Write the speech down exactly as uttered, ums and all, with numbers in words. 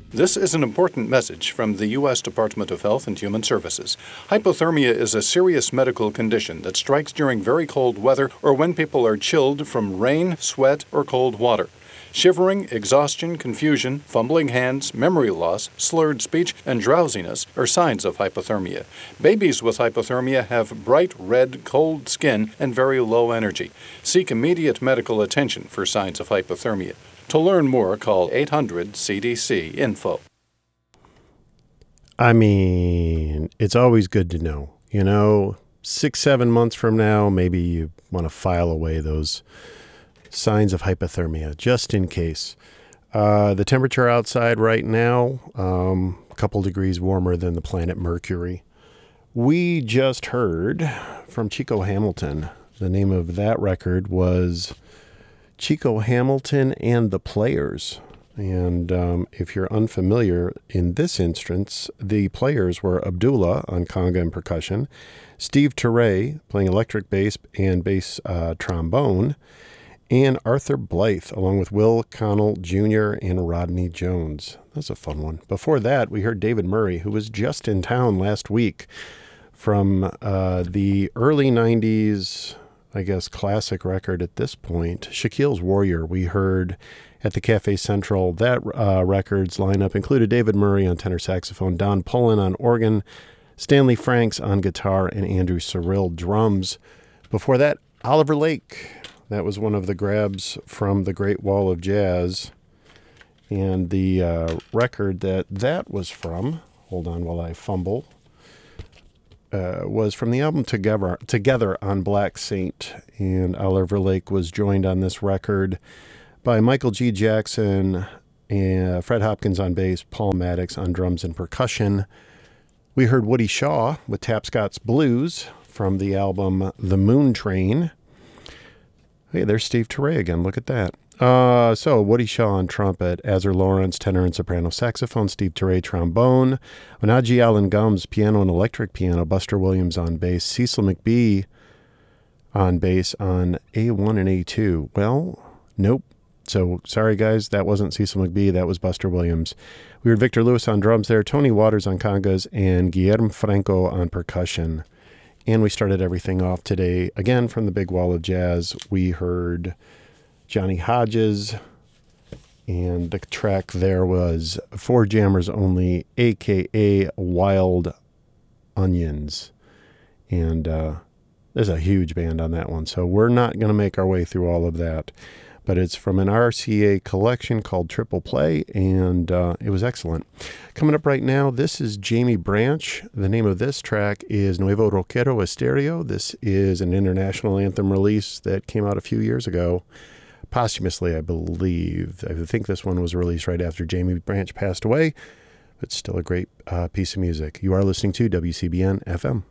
This is an important message from the U S Department of Health and Human Services. Hypothermia is a serious medical condition that strikes during very cold weather or when people are chilled from rain, sweat, or cold water. Shivering, exhaustion, confusion, fumbling hands, memory loss, slurred speech, and drowsiness are signs of hypothermia. Babies with hypothermia have bright red, cold skin and very low energy. Seek immediate medical attention for signs of hypothermia. To learn more, call eight hundred C D C info. I mean, it's always good to know. You know, six, seven months from now, maybe you want to file away those signs of hypothermia, just in case. Uh, the temperature outside right now, um, a couple degrees warmer than the planet Mercury. We just heard from Chico Hamilton. The name of that record was Chico Hamilton and the Players. And um, if you're unfamiliar, in this instance, the Players were Abdullah on conga and percussion, Steve Turre playing electric bass and bass uh, trombone, and Arthur Blythe, along with Will Connell Junior and Rodney Jones. That's a fun one. Before that, we heard David Murray, who was just in town last week from uh, the early nineties, I guess, classic record at this point, Shaquille's Warrior. We heard at the Cafe Central. That uh, record's lineup included David Murray on tenor saxophone, Don Pullen on organ, Stanley Franks on guitar, and Andrew Cyril drums. Before that, Oliver Lake. That was one of the grabs from the Great Wall of Jazz. And the uh, record that that was from, hold on while I fumble, uh, was from the album Together, Together on Black Saint. And Oliver Lake was joined on this record by Michael G. Jackson, and Fred Hopkins on bass, Paul Maddox on drums and percussion. We heard Woody Shaw with Tapscott's Blues from the album The Moon Train. Hey, there's Steve Turre again. Look at that. Uh, so, Woody Shaw on trumpet, Azar Lawrence, tenor and soprano saxophone, Steve Turre trombone, Onaji Allen Gums, piano and electric piano, Buster Williams on bass, Cecil McBee on bass on A one and A two. Well, nope. So, sorry guys, that wasn't Cecil McBee, that was Buster Williams. We heard Victor Lewis on drums there, Tony Waters on congas, and Guillermo Franco on percussion. And we started everything off today, again, from the Big Wall of Jazz. We heard Johnny Hodges, and the track there was For Jammers Only, a k a. Wild Onions. And uh, there's a huge band on that one, so we're not going to make our way through all of that. But it's from an R C A collection called Triple Play, and uh, it was excellent. Coming up right now, this is Jamie Branch. The name of this track is Nuevo Rockero Estéreo. This is an international anthem release that came out a few years ago, posthumously, I believe. I think this one was released right after Jamie Branch passed away, but still a great uh, piece of music. You are listening to W C B N F M.